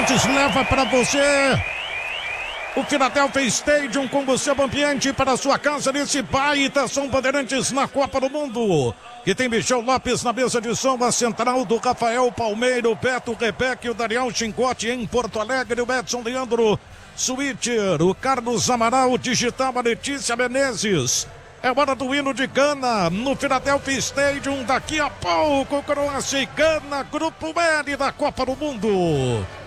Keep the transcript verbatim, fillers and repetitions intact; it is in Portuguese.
Bandeirantes leva para você o Philadelphia Stadium com você ambiente para sua casa nesse baita Som Bandeirantes na Copa do Mundo. Que tem Michel Lopes na mesa de som, a central do Rafael Palmeiro, Beto Rebeque, o Daniel Chincote em Porto Alegre, o Edson Leandro Switcher, o Carlos Amaral, digital, a Letícia Menezes. É hora do hino de Gana no Philadelphia Stadium. Daqui a pouco, Croácia e Gana, Grupo L da Copa do Mundo.